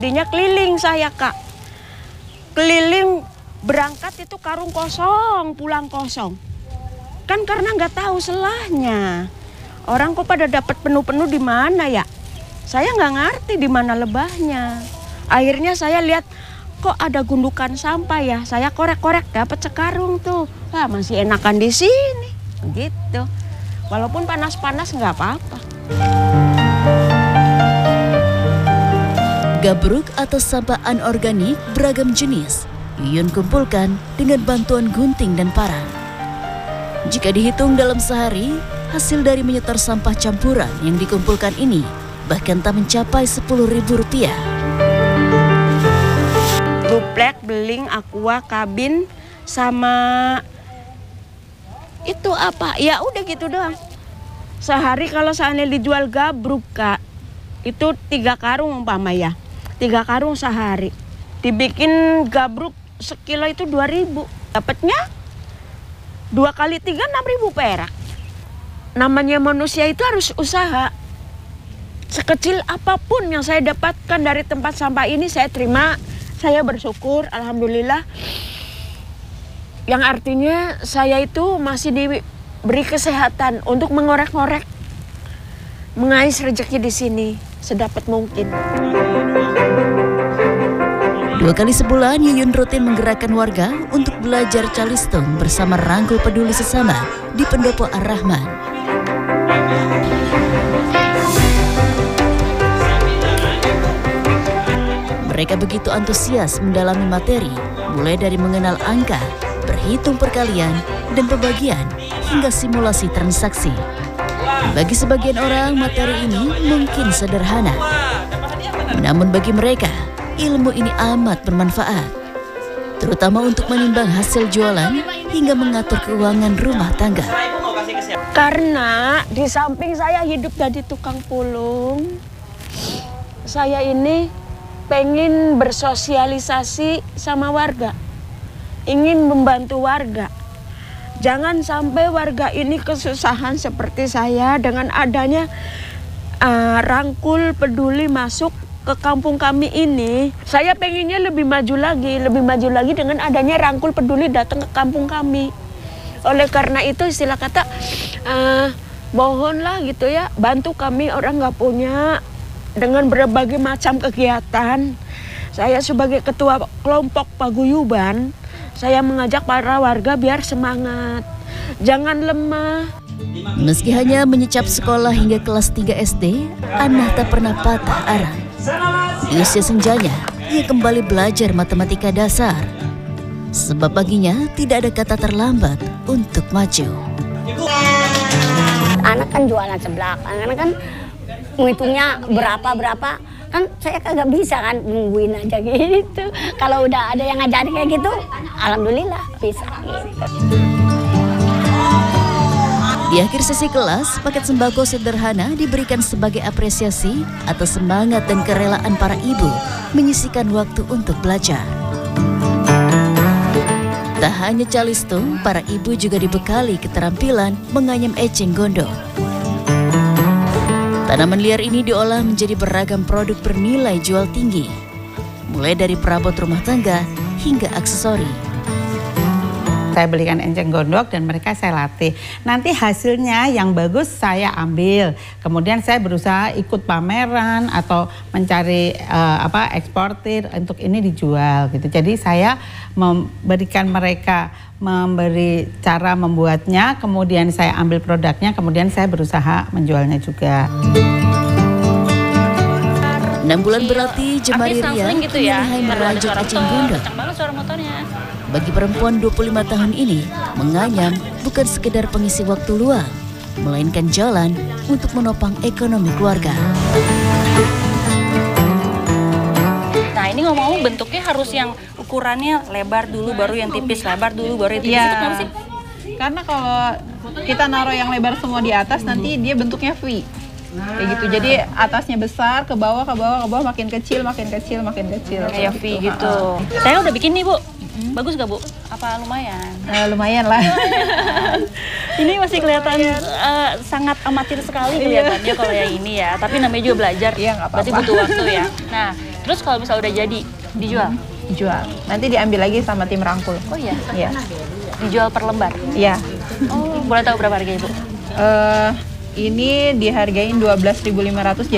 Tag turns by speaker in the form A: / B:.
A: Jadinya keliling saya, Kak. Keliling berangkat itu karung kosong, pulang kosong. Kan karena nggak tahu selahnya. Orang kok pada dapat penuh-penuh di mana ya? Saya nggak ngerti di mana lebahnya. Akhirnya saya lihat kok ada gundukan sampah ya. Saya korek-korek dapat sekarung tuh. Wah, masih enakan di sini. Gitu. Walaupun panas-panas nggak apa-apa.
B: Gabruk atau sampah anorganik beragam jenis Yuyun kumpulkan dengan bantuan gunting dan parang. Jika dihitung dalam sehari, hasil dari menyetor sampah campuran yang dikumpulkan ini bahkan tak mencapai Rp10.000.
A: Duplek, beling, aqua, kabin, sama itu apa? Ya udah gitu doang. Sehari kalau seandainya dijual gabruk, Kak, itu 3 karung umpama ya. 3 karung sehari. Dibikin gabruk sekilo itu 2.000. Dapatnya 2 kali 3 6.000 perak. Namanya manusia itu harus usaha. Sekecil apapun yang saya dapatkan dari tempat sampah ini saya terima, saya bersyukur, alhamdulillah. Yang artinya saya itu masih diberi kesehatan untuk mengorek-ngorek, mengais rezeki di sini sedapat mungkin.
B: 2 kali sebulan Yuyun rutin menggerakkan warga untuk belajar calistung bersama Rangkul Peduli Sesama di Pendopo Ar-Rahman. Mereka begitu antusias mendalami materi, mulai dari mengenal angka, berhitung perkalian, dan pembagian, hingga simulasi transaksi. Bagi sebagian orang, materi ini mungkin sederhana. Namun bagi mereka, ilmu ini amat bermanfaat, terutama untuk menimbang hasil jualan hingga mengatur keuangan rumah tangga.
A: Karena di samping saya hidup jadi tukang pulung, saya ini pengen bersosialisasi sama warga, ingin membantu warga. Jangan sampai warga ini kesusahan seperti saya dengan adanya Rangkul Peduli masuk ke kampung kami ini. Saya pengennya lebih maju lagi dengan adanya Rangkul Peduli datang ke kampung kami. Oleh karena itu istilah kata mohonlah gitu ya, bantu kami orang nggak punya dengan berbagai macam kegiatan. Saya sebagai ketua kelompok paguyuban, saya mengajak para warga biar semangat, jangan lemah.
B: Meski hanya menyecap sekolah hingga kelas 3 SD, Anah tak pernah patah arang. Di usia senjanya, ia kembali belajar matematika dasar. Sebab baginya tidak ada kata terlambat untuk maju.
C: Anak kan jualan seblak, anak kan menghitungnya berapa kan saya kagak bisa kan, nungguin aja gitu. Kalau udah ada yang ngajarin kayak gitu, alhamdulillah bisa gitu.
B: Di akhir sesi kelas, paket sembako sederhana diberikan sebagai apresiasi atas semangat dan kerelaan para ibu menyisihkan waktu untuk belajar. Tak hanya calistung, para ibu juga dibekali keterampilan menganyam eceng gondok. Tanaman liar ini diolah menjadi beragam produk bernilai jual tinggi, mulai dari perabot rumah tangga hingga aksesori.
D: Saya belikan enceng gondok dan mereka saya latih. Nanti hasilnya yang bagus saya ambil. Kemudian saya berusaha ikut pameran atau mencari eksportir untuk ini dijual gitu. Jadi saya memberikan mereka memberi cara membuatnya, kemudian saya ambil produknya, kemudian saya berusaha menjualnya juga.
B: 6 bulan berlatih Jemari Ria
E: gitu ya,
B: merajut eceng gondok. Bagi perempuan 25 tahun ini, menganyam bukan sekedar pengisi waktu luang, melainkan jalan untuk menopang ekonomi keluarga.
E: Nah ini ngomong-ngomong bentuknya harus yang ukurannya lebar dulu baru yang tipis, lebar dulu baru yang tipis. Itu kenapa sih?
F: Karena kalau kita naruh yang lebar semua di atas, nanti dia bentuknya V. Kayak gitu, jadi atasnya besar, ke bawah makin kecil.
E: Kayak V gitu. Saya udah bikin nih Bu. Bagus gak Bu? Apa lumayan?
F: Lumayan lah.
E: Ini masih kelihatan sangat amatir sekali kelihatannya kalau yang ini ya. Tapi namanya juga belajar.
F: Iya, nggak apa-apa.
E: Berarti butuh waktu ya. Nah, terus Terus kalau misalnya udah jadi, dijual?
F: Dijual. Nanti diambil lagi sama tim rangkul.
E: Oh iya?
F: Iya.
E: Dijual per lembar?
F: Iya.
E: Oh, boleh tahu berapa harga Ibu?
F: Ini dihargain 12.500.